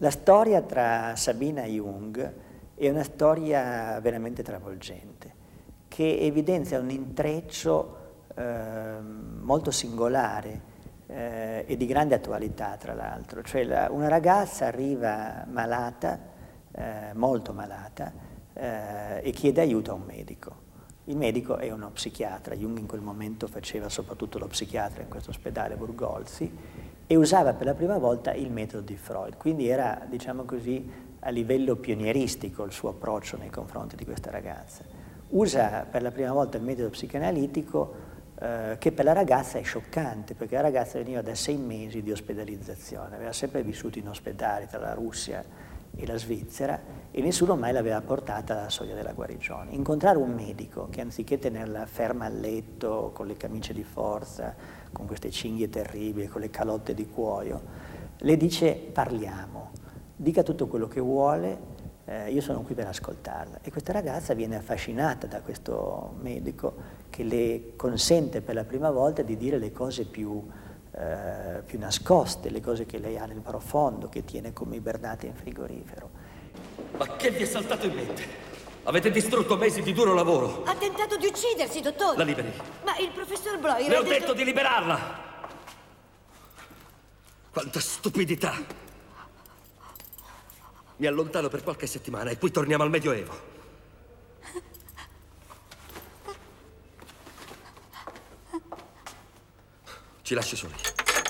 La storia tra Sabina e Jung è una storia veramente travolgente, che evidenzia un intreccio molto singolare e di grande attualità, tra l'altro. Cioè una ragazza arriva malata, molto malata, e chiede aiuto a un medico. Il medico è uno psichiatra, Jung in quel momento faceva soprattutto lo psichiatra in questo ospedale Burgolzi, e usava per la prima volta il metodo di Freud, quindi era, diciamo così, a livello pionieristico il suo approccio nei confronti di questa ragazza. Usa per la prima volta il metodo psicanalitico che per la ragazza è scioccante, perché la ragazza veniva da 6 mesi di ospedalizzazione, aveva sempre vissuto in ospedali tra la Russia e la Svizzera e nessuno mai l'aveva portata alla soglia della guarigione. Incontrare un medico che anziché tenerla ferma al letto con le camicie di forza, con queste cinghie terribili, con le calotte di cuoio, le dice parliamo, dica tutto quello che vuole, io sono qui per ascoltarla. E questa ragazza viene affascinata da questo medico che le consente per la prima volta di dire le cose più nascoste, le cose che lei ha nel profondo, che tiene come ibernate in frigorifero. Ma che vi è saltato in mente? Avete distrutto mesi di duro lavoro. Ha tentato di uccidersi, dottore. La liberi. Ma il professor Breuer Le ha ho detto di liberarla. Quanta stupidità. Mi allontano per qualche settimana e poi torniamo al Medioevo. Ci lasci soli.